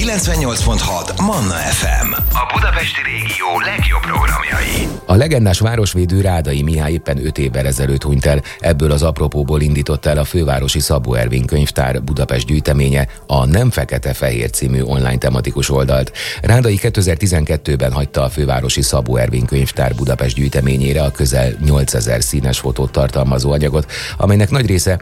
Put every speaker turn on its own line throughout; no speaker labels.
98.6 Manna FM. A budapesti régió legjobb programjai.
A legendás városvédő Rádai Mihály éppen 5 évvel ezelőtt hunyt el. Ebből az apropóból indított el a fővárosi Szabó Ervin könyvtár Budapest gyűjteménye a Nem Fekete-Fehér című online tematikus oldalt. Rádai 2012-ben hagyta a fővárosi Szabó Ervin könyvtár Budapest gyűjteményére a közel 8000 színes fotót tartalmazó anyagot, amelynek nagy része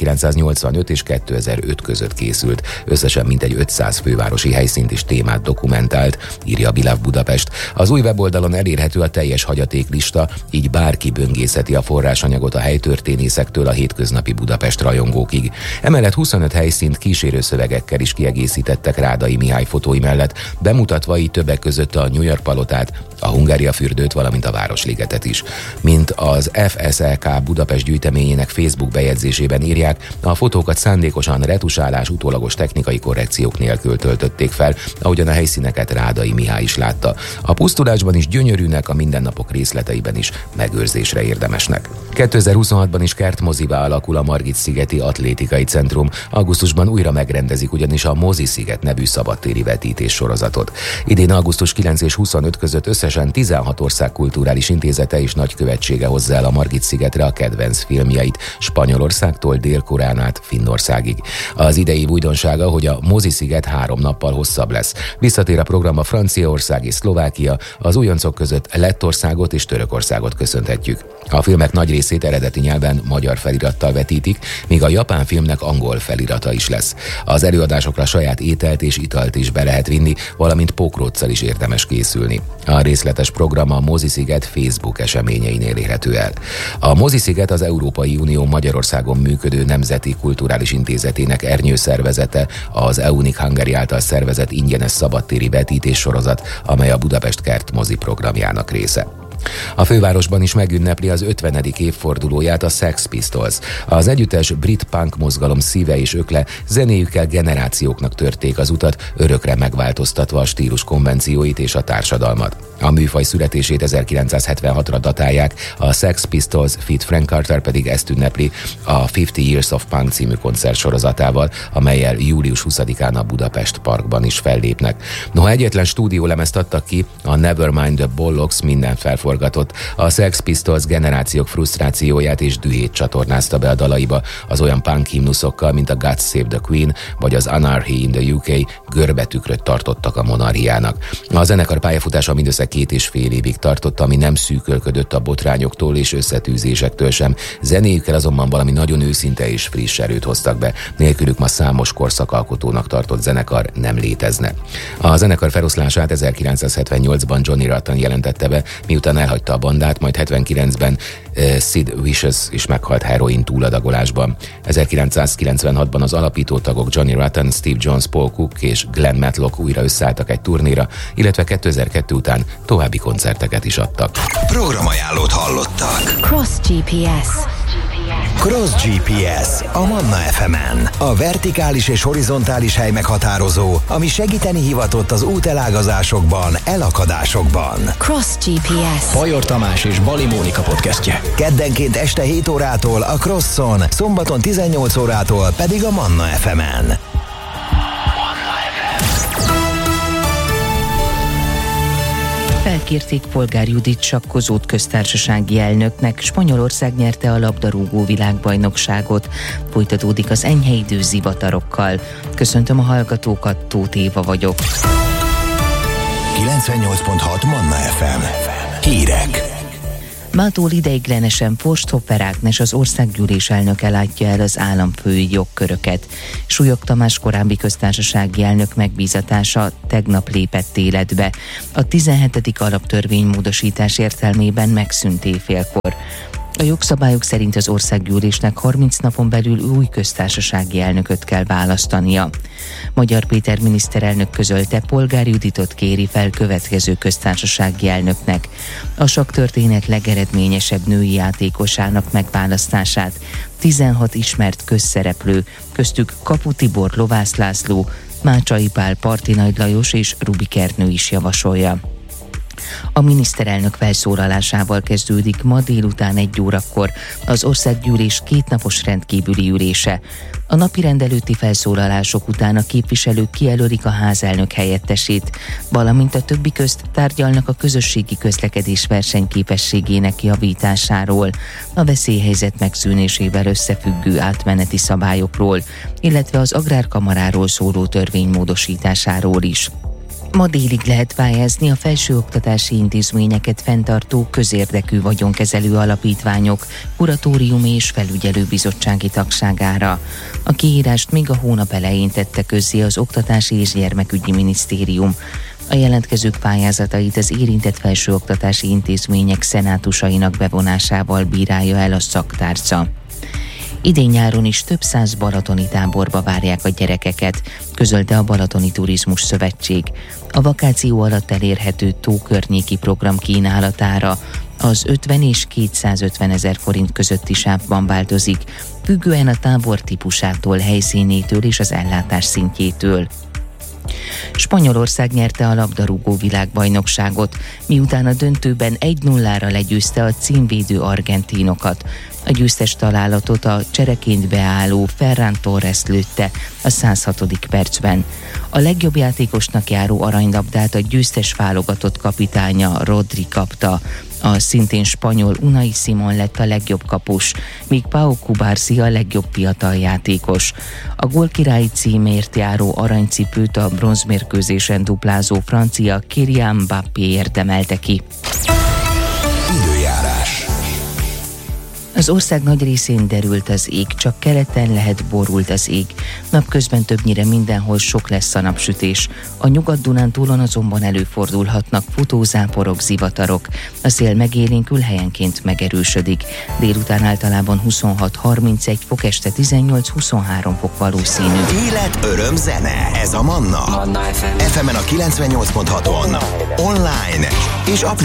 1985 és 2005 között készült. Összesen mintegy 500 fővárosi helyszínt és témát dokumentált, írja a Biláv Budapest. Az új weboldalon elérhető a teljes hagyatéklista, így bárki böngészheti a forrásanyagot a helytörténészektől a hétköznapi Budapest rajongókig. Emellett 25 helyszínt kísérő szövegekkel is kiegészítettek Rádai Mihály fotói mellett, bemutatva így többek között a New York palotát, a Hungária fürdőt, valamint a Városligetet is. Mint az FSLK Budapest gyűjteményének Facebook bejegyzésében írják, a fotókat szándékosan retusálás, utólagos technikai korrekciók nélkül töltötték fel, ahogyan a helyszíneket Rádai Mihály is látta. A pusztulásban is gyönyörűnek, a mindennapok részleteiben is megőrzésre érdemesnek. 2026-ban is kertmozivá alakul a Margit-szigeti Atlétikai Centrum. Augusztusban újra megrendezik ugyanis a Mozi-sziget nevű szabadtéri vetítés sorozatot. Idén augusztus 9 és 25 között összesen 16 ország kulturális intézete és nagykövetsége hozza el a Margit-szigetre a kedvenc filmjeit, Spanyolországtól Dél-Koreán át Finnországig. Az idei újdonsága, hogy a Mozi-sziget 3 nappal hosszabb lesz. Visszatér a programba Franciaország és Szlovákia, az újoncok között Lettországot és Törökországot köszönhetjük. A filmek nagy részét eredeti nyelven magyar felirattal vetítik, míg a japán filmnek angol felirata is lesz. Az előadásokra saját ételt és italt is be lehet vinni, valamint pókróccal is érdemes készülni. A részletes program a Mozi-sziget Facebook eseményeinél érhető el. A Mozi-sziget az Európai Unió Magyarországon működő Nemzeti Kulturális Intézetének ernyőszervezete, az EUNIC Hungary által szervezett ingyenes szabadtéri vetítés sorozat, amely a Budapest Kert mozi programjának része. A fővárosban is megünnepli az 50. évfordulóját a Sex Pistols. Az együttes brit punk mozgalom szíve és ökle, zenéjükkel generációknak törték az utat, örökre megváltoztatva a stílus konvencióit és a társadalmat. A műfaj születését 1976-ra datálják, a Sex Pistols feat. Frank Carter pedig ezt ünnepli a 50 Years of Punk című koncertsorozatával, amellyel július 20-án a Budapest Parkban is fellépnek. Noha egyetlen stúdiólemezt adtak ki, a Nevermind the Bollocks minden felforgatott. A Sex Pistols generációk frusztrációját és dühét csatornázta be a dalaiba, az olyan punk himnuszokkal, mint a God Save the Queen vagy az Anarchy in the UK görbetükröt tartottak a monarchiának. A zenekar pályafutása mindössze 2,5 évig tartott, ami nem szűkölködött a botrányoktól és összetűzésektől sem. Zenéjükkel azonban valami nagyon őszinte és friss erőt hoztak be. Nélkülük ma számos korszakalkotónak tartott zenekar nem létezne. A zenekar feloszlását 1978-ban Johnny Rotten jelentette be, miután elhagyta a bandát, majd 79-ben Sid Vicious is meghalt heroin túladagolásban. 1996-ban az alapító tagok Johnny Rotten, Steve Jones, Paul Cook és Glenn Matlock újra összeálltak egy turnéra, illetve 2002 után további koncerteket is adtak.
Programajánlót hallottak.
Cross GPS.
Cross GPS a Manna FM-en. A vertikális és horizontális hely meghatározó, ami segíteni hivatott az útelágazásokban, elakadásokban.
Cross GPS.
Bajor Tamás és Bali Mónika podcastje.
Keddenként este 7 órától a Crosson, szombaton 18 órától pedig a Manna FM-en.
Felkérték Polgár Judit sakkozót köztársasági elnöknek, Spanyolország nyerte a labdarúgó világbajnokságot. Folytatódik az enyhe idő zivatarokkal. Köszöntöm a hallgatókat, Tóth Éva vagyok.
98.6 Manna FM. Hírek.
Mától ideiglenesen Forsthofer Ágnes, az országgyűlés elnöke látja el az államfői jogköröket. Súlyog Tamás korábbi köztársasági elnök megbízatása tegnap lépett életbe. A 17. alaptörvény módosítás értelmében megszűnt éjfélkor. A jogszabályok szerint az országgyűlésnek 30 napon belül új köztársasági elnököt kell választania. Magyar Péter miniszterelnök közölte, Polgár Juditot kéri fel következő köztársasági elnöknek. A sakktörténet legeredményesebb női játékosának megválasztását 16 ismert közszereplő, köztük Kapu Tibor, Lovász László, Mácsai Pál, Parti Nagy Lajos és Rubik Ernő is javasolja. A miniszterelnök felszólalásával kezdődik ma délután 1 órakor az országgyűlés kétnapos rendkívüli ülése. A napirend előtti felszólalások után a képviselők kijelölik a házelnök helyettesét, valamint a többi közt tárgyalnak a közösségi közlekedés versenyképességének javításáról, a veszélyhelyzet megszűnésével összefüggő átmeneti szabályokról, illetve az agrárkamaráról szóló törvény módosításáról is. Ma délig lehet pályázni a felsőoktatási intézményeket fenntartó közérdekű vagyonkezelő alapítványok kuratóriumi és felügyelőbizottsági tagságára. A kiírást még a hónap elején tette közzé az Oktatási és Gyermekügyi Minisztérium. A jelentkezők pályázatait az érintett felsőoktatási intézmények szenátusainak bevonásával bírálja el a szaktárca. Idén nyáron is több 100 balatoni táborba várják a gyerekeket, közölte a Balatoni Turizmus Szövetség. A vakáció alatt elérhető tókörnyéki program kínálatára az 50 és 250 ezer forint közötti sávban változik, függően a tábor típusától, helyszínétől és az ellátás szintjétől. Spanyolország nyerte a labdarúgó világbajnokságot, miután a döntőben 1-0-ra legyőzte a címvédő argentinokat. A győztes találatot a csereként beálló Ferran Torres lőtte a 106. percben. A legjobb játékosnak járó aranylabdát a győztes válogatott kapitánya Rodri kapta. A szintén spanyol Unai Simón lett a legjobb kapus, míg Pau Cubarsí a legjobb fiatal játékos. A gólkirályi címért járó aranycipőt a bronzmérkőzésen duplázó francia Kylian Mbappé érdemelte ki.
Időjárás.
Az ország nagy részén derült az ég, csak keleten lehet borult az ég. Napközben többnyire mindenhol sok lesz a napsütés. A Nyugat-Dunántúlon azonban előfordulhatnak futózáporok, zivatarok. A szél megélénkül, helyenként megerősödik. Délután általában 26-31 fok, este 18-23 fok valószínű.
Élet, öröm, zene. Ez a Manna. FM-en a 98.6-on. Online és applikációban.